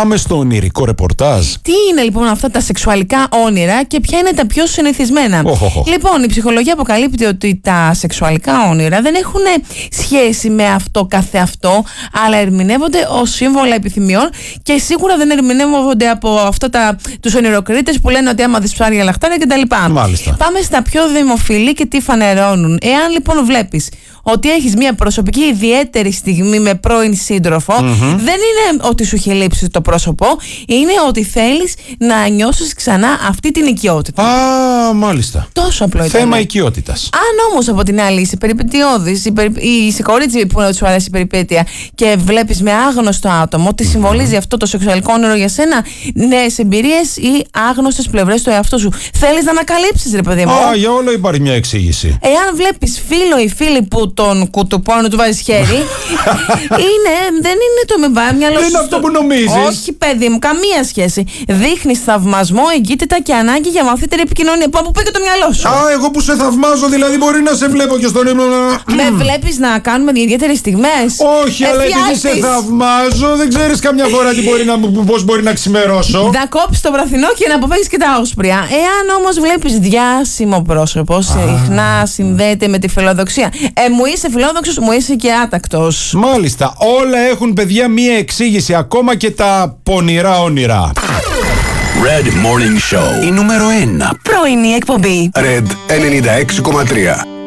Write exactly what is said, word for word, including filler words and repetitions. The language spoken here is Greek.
Πάμε στο ονειρικό ρεπορτάζ. Τι είναι λοιπόν αυτά τα σεξουαλικά όνειρα και ποια είναι τα πιο συνηθισμένα? Oh, oh, oh. Λοιπόν, η ψυχολογία αποκαλύπτει ότι τα σεξουαλικά όνειρα δεν έχουν σχέση με αυτό καθεαυτό, αλλά ερμηνεύονται ως σύμβολα επιθυμιών και σίγουρα δεν ερμηνεύονται από αυτά τα, τους ονειροκρίτες που λένε ότι άμα δεις ψάρια λαχτάρια κτλ. Μάλιστα. Πάμε στα πιο δημοφιλή και τι φανερώνουν. Εάν λοιπόν βλέπεις ότι έχεις μια προσωπική ιδιαίτερη στιγμή με πρώην σύντροφο, mm-hmm. δεν είναι ότι σου έχει λείψει το πρόσωπο, είναι ότι θέλεις να νιώσεις ξανά αυτή την οικειότητα. Α, μάλιστα. Τόσο απλό ήταν. Θέμα οικειότητας. Αν όμως από την άλλη είσαι περιπετειώδης, ή είσαι κορίτσι που σου αρέσει η περιπέτεια και βλέπεις με άγνωστο άτομο ότι συμβολίζει mm-hmm. αυτό το σεξουαλικό όνειρο για σένα, νέες εμπειρίες ή άγνωστες πλευρές του εαυτού σου, θέλεις να ανακαλύψεις, ρε παιδί μου. Α, για όλο υπάρχει μια εξήγηση. Εάν βλέπεις φίλο ή φίλη που τον κουτουπώνει, του βάζει χέρι, είναι, δεν είναι το με βάει μυαλό σου. Δεν είναι αυτό που νομίζεις. Όχι, παιδί μου, καμία σχέση. Δείχνεις θαυμασμό, εγκύτητα και ανάγκη για βαθύτερη επικοινωνία. Πού πήγε το μυαλό σου. Α, εγώ που σε θαυμάζω, δηλαδή μπορεί να σε βλέπω και στον ύπνο. Με βλέπεις να κάνουμε ιδιαίτερες στιγμές. Όχι, αλλά επειδή σε θαυμάζω, δεν ξέρεις καμιά φορά τι μπορεί να, πώς μπορεί να ξημερώσω. Να κόψεις το βραθινό και να αποφύγεις και τα όσπρια. Εάν όμως βλέπεις διάσημο πρόσωπο, συχνά συνδέεται με τη φιλοδοξία. Ε, μου είσαι φιλόδοξος, μου είσαι και άτακτος. Μάλιστα, όλα έχουν, παιδιά, μία εξήγηση, ακόμα και τα πονηρά όνειρα. Red Morning Show. Η νούμερο ένα πρωινή εκπομπή. Red ενενήντα έξι κόμμα τρία.